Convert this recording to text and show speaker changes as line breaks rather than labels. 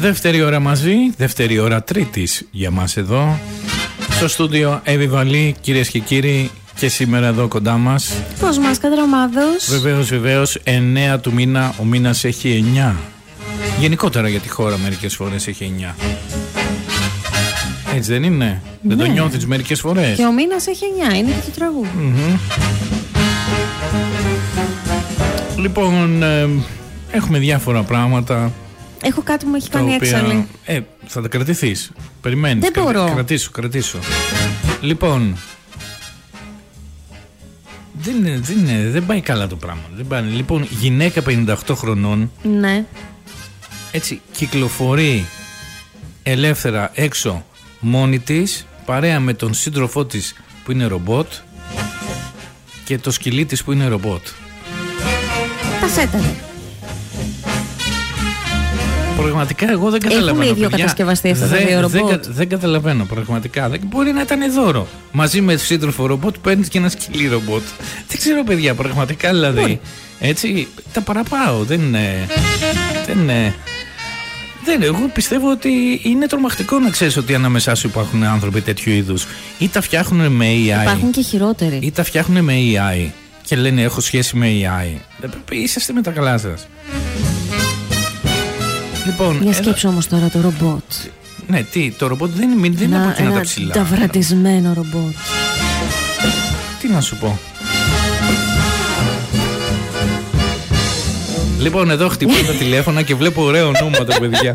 Δεύτερη ώρα μαζί, δεύτερη ώρα Τρίτης για μας εδώ στο στούντιο Εύη Βαλή, κυρίες και κύριοι, και σήμερα εδώ κοντά μας.
Πώς μας, Κατρομάδος?
Βεβαίως, 9 του μήνα, ο μήνας έχει 9. Γενικότερα για τη χώρα μερικές φορές έχει 9. Έτσι δεν είναι? Ναι. Δεν το νιώθεις μερικές φορές?
Και ο μήνας έχει 9, είναι και το τραγούδι.
Λοιπόν, έχουμε διάφορα πράγματα.
Έχω κάτι που μου έχει κάνει έξαλλη.
Θα τα κρατηθείς. Περιμένεις.
Δεν μπορώ.
Κρατήσου. Λοιπόν, δεν πάει καλά το πράγμα. Λοιπόν, γυναίκα 58 χρονών.
Ναι.
Έτσι, κυκλοφορεί ελεύθερα έξω μόνη της, παρέα με τον σύντροφό της που είναι ρομπότ και το σκυλί της που είναι ρομπότ.
Τα σέτανε.
Πραγματικά εγώ δεν καταλαβαίνω.
Έχουν ίδιο κατασκευαστεί αυτά τα δύο ρομπότ.
Δεν καταλαβαίνω πραγματικά. Μπορεί να ήταν δώρο. Μαζί με σύντροφο ρομπότ παίρνεις και ένα σκυλί ρομπότ. Δεν ξέρω, παιδιά, πραγματικά δηλαδή. Έτσι, τα παραπάω. Δεν είναι. Εγώ πιστεύω ότι είναι τρομακτικό να ξέρεις ότι ανάμεσά σου υπάρχουν άνθρωποι τέτοιου είδους. Ή τα φτιάχνουν με AI.
Υπάρχουν και χειρότεροι.
Ή τα φτιάχνουν με AI και λένε έχω σχέση με AI. Είσαστε με τα καλά σας. Λοιπόν,
για σκέψου όμως τώρα το ρομπότ.
Ναι, το ρομπότ δεν είναι από εκείνα τα ψηλά.
Ένα ταυρατισμένο ρομπότ.
Τι να σου πω. Λοιπόν, εδώ χτυπούν τα τηλέφωνα και βλέπω ωραίο ονόματα, παιδιά.